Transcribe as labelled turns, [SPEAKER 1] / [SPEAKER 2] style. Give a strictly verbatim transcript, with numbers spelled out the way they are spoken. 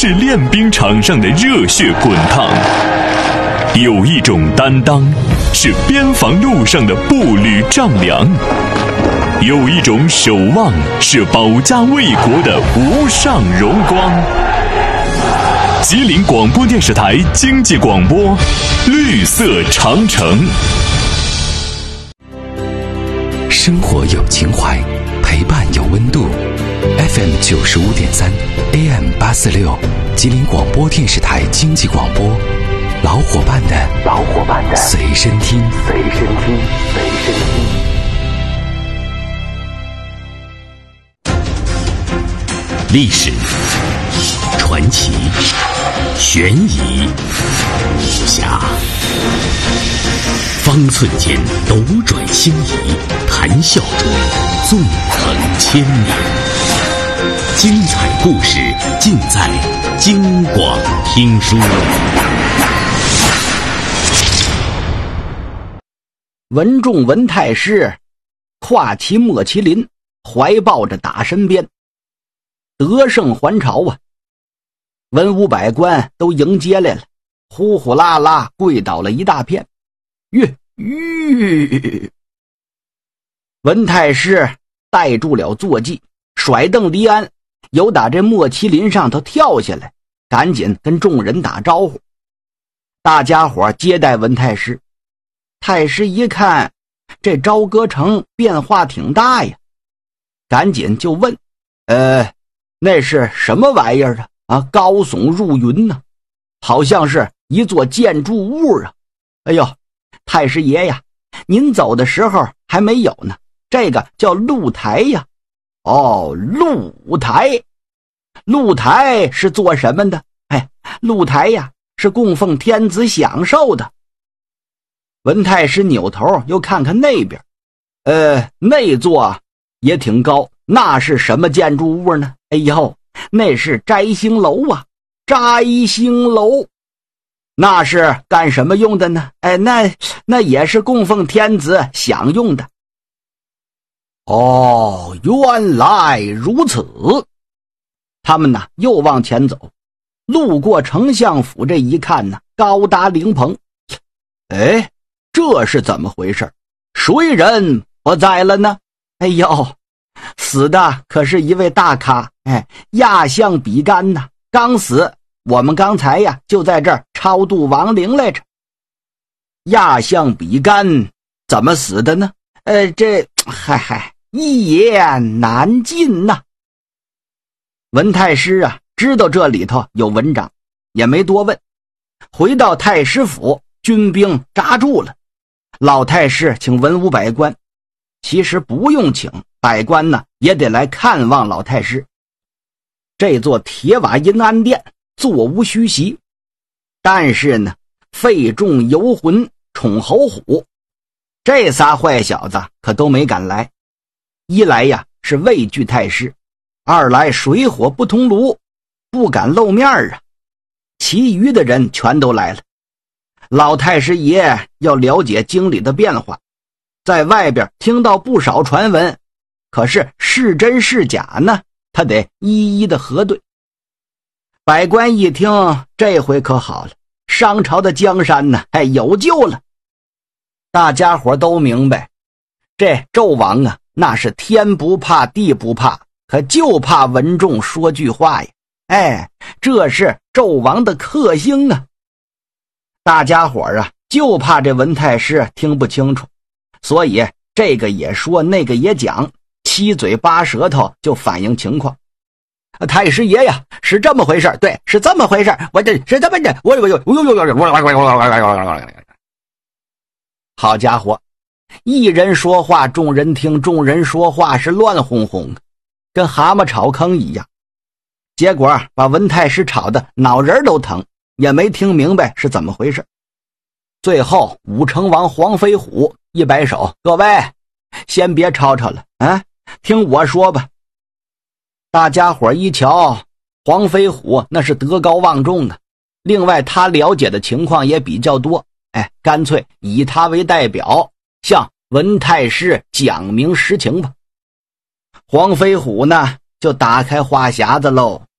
[SPEAKER 1] 是练兵场上的热血滚烫，有一种担当是边防路上的步履丈量，有一种守望是保家卫国的无上荣光。吉林广播电视台经济广播，绿色长城。
[SPEAKER 2] 生活有情怀，陪伴有温度。F M 九十五点三 A M 八四六，吉林广播电视台经济广播，老伙伴的老伙伴的随身听，随身听，随身听。
[SPEAKER 3] 历史、传奇、悬疑、武侠，方寸间斗转星移，谈笑中纵横千年。精彩故事尽在京广听书。
[SPEAKER 4] 文仲文太师跨骑莫麒麟，怀抱着打身鞭，得胜还朝啊！文武百官都迎接来了，呼呼啦啦跪倒了一大片。吁吁！文太师带住了坐骑，甩蹬离鞍，由打这莫麒麟上头跳下来，赶紧跟众人打招呼。大家伙接待文太师，太师一看这朝歌城变化挺大呀，赶紧就问：呃，那是什么玩意儿啊？啊，高耸入云呢，好像是一座建筑物啊！哎呦，太师爷呀，您走的时候还没有呢，这个叫露台呀。哦，露台，露台是做什么的？哎，露台呀，是供奉天子享受的。文太师扭头又看看那边，呃，那座也挺高，那是什么建筑物呢？哎呦，那是摘星楼啊，摘星楼，那是干什么用的呢？哎，那那也是供奉天子享用的。哦，原来如此。他们呢又往前走，路过丞相府，这一看呢，高大灵棚。哎，这是怎么回事？谁人不在了呢？哎呦，死的可是一位大咖，哎，亚相比干呐，刚死，我们刚才呀就在这儿超度亡灵来着。亚相比干怎么死的呢？呃，这嗨嗨，一言难尽呐。文太师啊，知道这里头有文章，也没多问。回到太师府，军兵扎住了。老太师请文武百官，其实不用请，百官呢也得来看望老太师。这座铁瓦阴安殿座无虚席，但是呢，费仲、游魂、宠侯虎这仨坏小子可都没敢来。一来呀是畏惧太师，二来水火不同炉，不敢露面啊。其余的人全都来了。老太师爷要了解京里的变化，在外边听到不少传闻，可是是真是假呢，他得一一的核对。百官一听，这回可好了，商朝的江山呢，哎，有救了。大家伙都明白，这纣王啊，那是天不怕地不怕，可就怕文仲说句话呀。哎，这是纣王的克星啊。大家伙啊，就怕这文太师听不清楚，所以这个也说，那个也讲，七嘴八舌头就反映情况。太师爷呀，是这么回事，对，是这么回事，我这是这么的，我我我我我好家伙，一人说话众人听，众人说话是乱哄哄，跟蛤蟆炒坑一样。结果把文太师吵得脑仁都疼，也没听明白是怎么回事。最后武成王黄飞虎一摆手，各位先别吵吵了啊，听我说吧。大家伙一瞧，黄飞虎那是德高望重啊，另外他了解的情况也比较多，哎，干脆以他为代表，向文太师讲明实情吧。黄飞虎呢就打开话匣子喽，